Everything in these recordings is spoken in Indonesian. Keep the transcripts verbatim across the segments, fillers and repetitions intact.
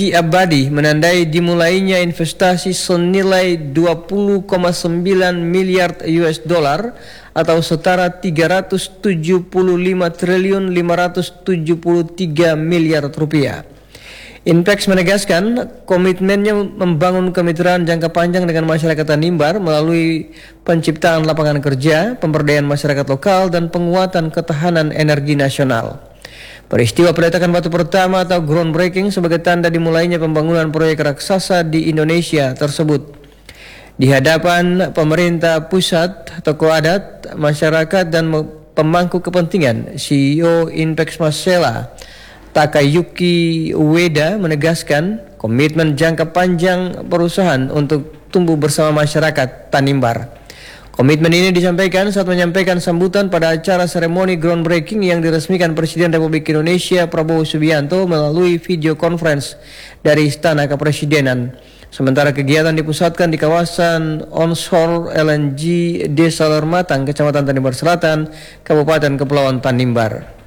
Abadi menandai dimulainya investasi senilai dua puluh koma sembilan miliar U S dollar atau setara tiga ratus tujuh puluh lima triliun lima ratus tujuh puluh tiga miliar rupiah. Inpex menegaskan komitmennya membangun kemitraan jangka panjang dengan masyarakat Tanimbar melalui penciptaan lapangan kerja, pemberdayaan masyarakat lokal, dan penguatan ketahanan energi nasional. Peristiwa peletakan batu pertama atau groundbreaking sebagai tanda dimulainya pembangunan proyek raksasa di Indonesia tersebut di hadapan pemerintah pusat, tokoh adat, masyarakat, dan pemangku kepentingan. C E O Inpex Masela Takayuki Ueda menegaskan komitmen jangka panjang perusahaan untuk tumbuh bersama masyarakat Tanimbar. Komitmen ini disampaikan saat menyampaikan sambutan pada acara seremoni groundbreaking yang diresmikan Presiden Republik Indonesia Prabowo Subianto melalui video conference dari Istana Kepresidenan. Sementara kegiatan dipusatkan di kawasan onshore L N G Desa Lermatang, Kecamatan Tanimbar Selatan, Kabupaten Kepulauan Tanimbar.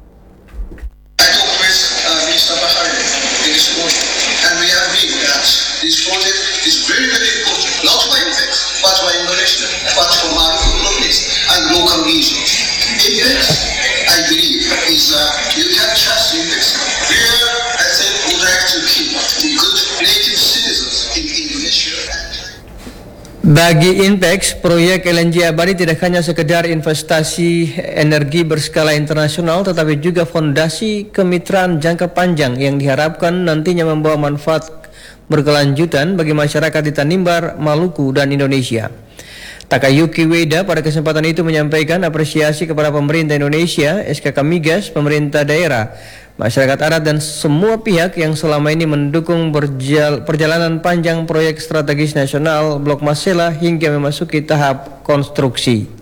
But for my communities and local regions. Index, I believe, is uh, you can trust Index. Here, I said, would like to keep the good native citizens in Indonesia. Bagi Inpex, proyek L N G Abadi tidak hanya sekedar investasi energi berskala internasional, tetapi juga fondasi kemitraan jangka panjang yang diharapkan nantinya membawa manfaat berkelanjutan bagi masyarakat di Tanimbar, Maluku, dan Indonesia. Takayuki Ueda pada kesempatan itu menyampaikan apresiasi kepada pemerintah Indonesia, S K K Migas, pemerintah daerah, masyarakat adat, dan semua pihak yang selama ini mendukung berjal perjalanan panjang proyek strategis nasional Blok Masela hingga memasuki tahap konstruksi.